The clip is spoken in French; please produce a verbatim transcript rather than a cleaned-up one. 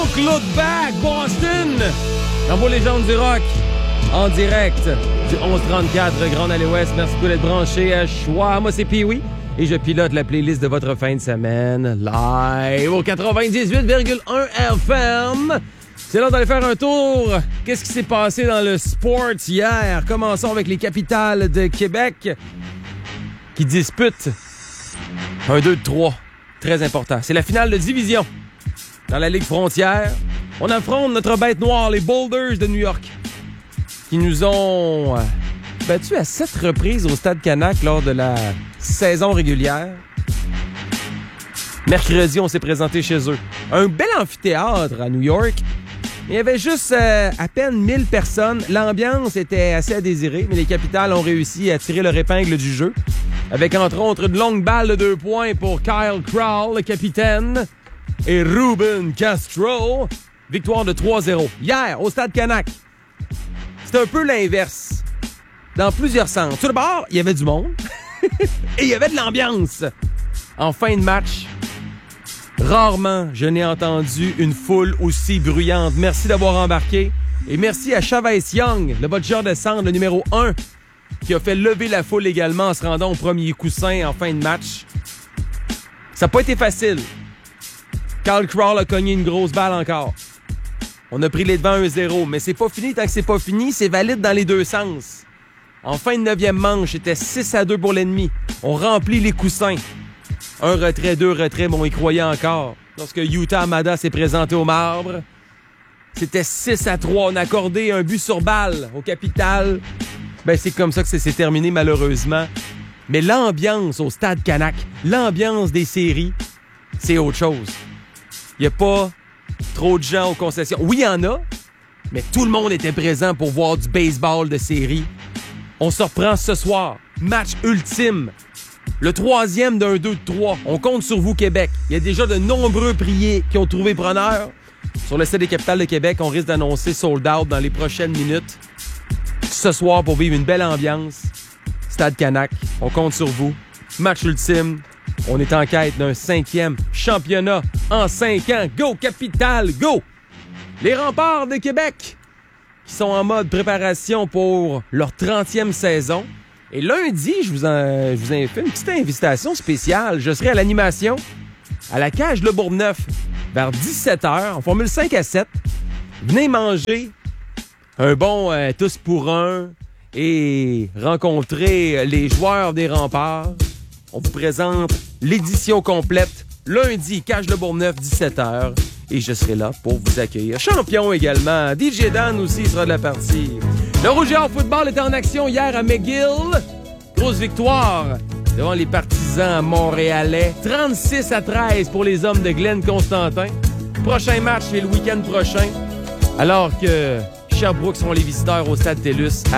Look Back, Boston. Dans vos légendes du rock, en direct du onze trente-quatre Grande Allée Ouest. Merci beaucoup d'être branché à Choix. Moi, c'est Pee-Wee et je pilote la playlist de votre fin de semaine live au quatre-vingt-dix-huit virgule un F M. C'est l'heure d'aller faire un tour. Qu'est-ce qui s'est passé dans le sport hier? Commençons avec les Capitales de Québec qui disputent un deux de trois. Très important. C'est la finale de division dans la Ligue Frontière. On affronte notre bête noire, les Boulders de New York, qui nous ont battus à sept reprises au Stade Canac lors de la saison régulière. Mercredi, on s'est présenté chez eux. Un bel amphithéâtre à New York. Il y avait juste euh, à peine mille personnes. L'ambiance était assez à désirer, mais les Capitales ont réussi à tirer leur épingle du jeu. Avec entre autres une longue balle de deux points pour Kyle Crowell, le capitaine, et Ruben Castro. Victoire de trois zéro. Hier, au Stade Canac, c'était un peu l'inverse. Dans plusieurs sens. Tout d'abord, il y avait du monde. Et il y avait de l'ambiance. En fin de match, rarement je n'ai entendu une foule aussi bruyante. Merci d'avoir embarqué. Et merci à Chavez Young, le botcheur de centre, le numéro un, qui a fait lever la foule également en se rendant au premier coussin en fin de match. Ça n'a pas été facile. Kyle Crowell a cogné une grosse balle encore. On a pris les devants un zéro, mais c'est pas fini. Tant que c'est pas fini, c'est valide dans les deux sens. En fin de neuvième manche, c'était six à deux pour l'ennemi. On remplit les coussins. Un retrait, deux retraits, mais on y croyait encore. Lorsque Utah Amada s'est présenté au marbre, c'était six à trois. On a accordé un but sur balle au Capitale. Ben, c'est comme ça que ça s'est terminé, malheureusement. Mais l'ambiance au Stade Canac, l'ambiance des séries, c'est autre chose. Il n'y a pas trop de gens aux concessions. Oui, il y en a, mais tout le monde était présent pour voir du baseball de série. On se reprend ce soir. Match ultime. Le troisième d'un deux de trois. On compte sur vous, Québec. Il y a déjà de nombreux priés qui ont trouvé preneur. Sur le site des Capitales de Québec, on risque d'annoncer sold out dans les prochaines minutes. Ce soir, pour vivre une belle ambiance. Stade Canac, on compte sur vous. Match ultime. On est en quête d'un cinquième championnat en cinq ans. Go, Capitale, go! Les Remparts de Québec qui sont en mode préparation pour leur trentième saison. Et lundi, je vous, en, je vous ai fait une petite invitation spéciale. Je serai à l'animation à la Cage Le Bourgneuf vers dix-sept heures en formule cinq à sept. Venez manger un bon euh, tous pour un et rencontrer les joueurs des Remparts. On vous présente l'édition complète lundi, Cage Le Bourgneuf, dix-sept heures. Et je serai là pour vous accueillir. Champion également. D J Dan aussi sera de la partie. Le Rouge et Or Football était en action hier à McGill. Grosse victoire devant les partisans montréalais. trente-six à treize pour les hommes de Glenn Constantin. Prochain match, c'est le week-end prochain. Alors que Sherbrooke seront les visiteurs au Stade TELUS à